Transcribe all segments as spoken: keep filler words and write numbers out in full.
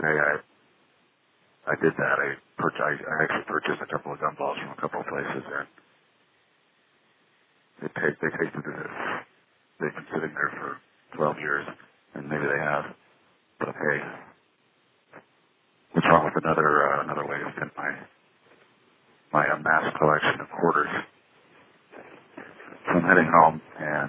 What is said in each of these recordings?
okay, I I did that. I, pur- I, I actually purchased a couple of gumballs from a couple of places, and they, take, they tasted as if they've been sitting there for twelve years, and maybe they have. But okay, what's wrong with another uh, another way to spend my my amassed collection of quarters? So I'm heading home and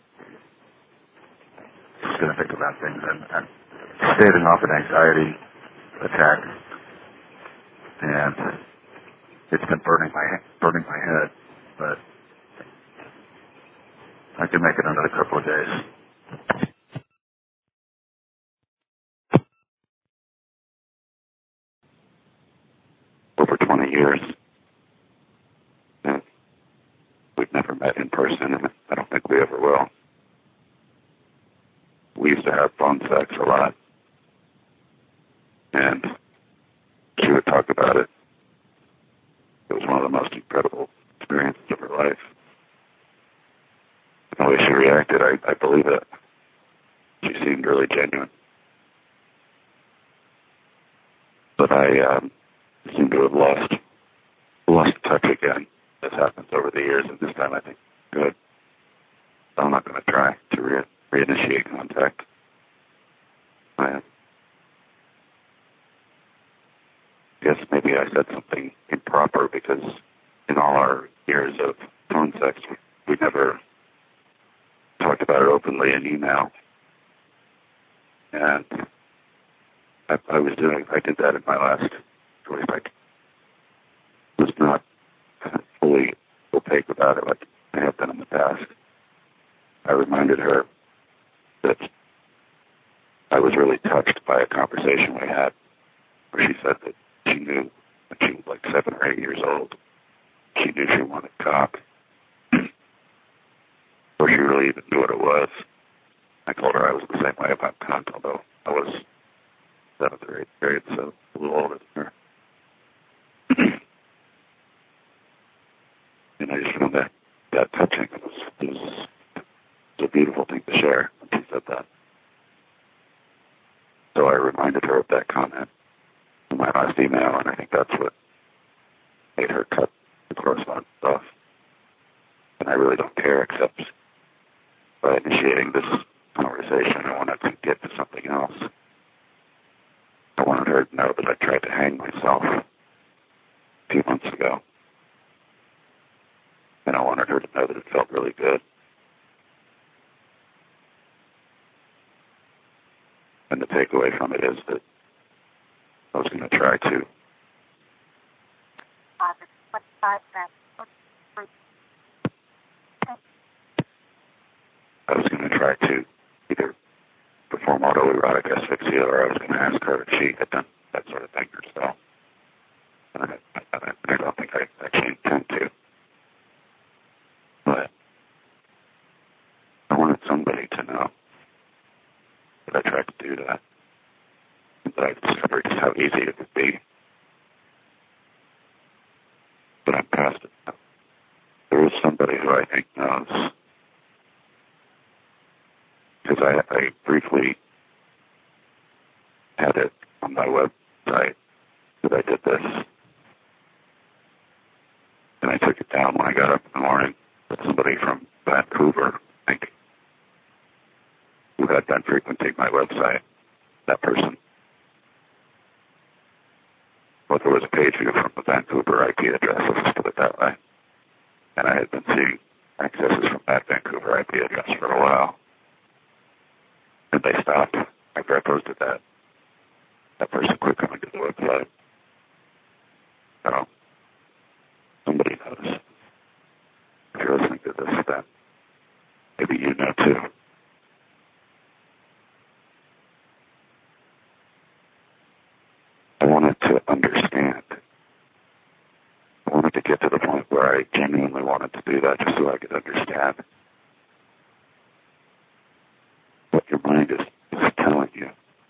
just going to think about things and, and staving off an anxiety attack. And it's been burning my burning my head, but I can make it another couple of days. Over twenty years, and we've never met in person, and I don't think we ever will. We used to have phone sex a lot, and she would talk about it. It was one of the most incredible experiences of her life. The way she reacted, I, I believe it. She seemed really genuine. But I um, seem to have lost lost touch again. This happens over the years, and this time I think, good. I'm not going to try to re- reinitiate contact. I guess maybe I said something improper because in all our years of phone sex, we, we never talked about it openly in email. And I, I was doing, I did that in my last choice. I was not fully opaque about it like I have been in the past. I reminded her that I was really touched by a conversation we had where she said that she knew when she was like seven or eight years old, she knew she wanted cock. Or she really even knew what it was. I told her I was the same way about cock, although I was seventh or eighth grade, so a little older than her. And I just found that, that touching. It was, it was, it was a beautiful thing to share when she said that. So I reminded her of that comment in my last email, and I think that's what made her cut the correspondence off. And I really don't care, except by initiating this conversation, I wanted to get to something else. I wanted her to know that I tried to hang myself a few months ago. And I wanted her to know that it felt really good. And the takeaway from it is that I was going to try to I was going to try to either perform autoerotic asphyxia, or I was going to ask her if she had done that sort of thing herself. And I, I, I don't think I actually intend to. But I wanted somebody to know that I tried to do that, and that I discovered just how easy it would be. But I'm past it now. There is somebody who I think knows. Because I, I briefly had it on my website that I did this. And I took it down when I got up in the morning. But somebody from Vancouver, I think, who had been frequenting my website, that person. Well, there was a page view from the Vancouver I P address, let's put it that way. And I had been seeing accesses from that Vancouver I P address for a while. And they stopped after I posted that. That person quit coming to the website. So, somebody knows. If you're listening to this, then maybe you know too. I wanted to understand. I wanted to get to the point where I genuinely wanted to do that just so I could understand what your mind is, is telling you,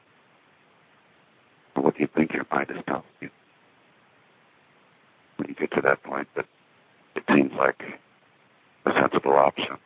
or what you think your mind is telling you. When you get to that point, that it seems like a sensible option.